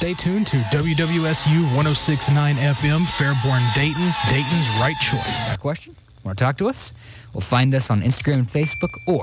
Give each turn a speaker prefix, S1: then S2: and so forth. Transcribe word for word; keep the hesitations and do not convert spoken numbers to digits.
S1: Stay tuned to W W S U one oh six point nine F M, Fairborn, Dayton, Dayton's right choice.
S2: Got a question? Want to talk to us? Well, find us on Instagram and Facebook or